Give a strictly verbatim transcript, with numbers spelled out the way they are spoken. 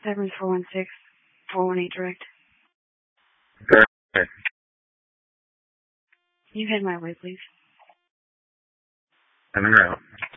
seven four one six, four one eight direct. Okay. Can you head my way, please? I'm in route.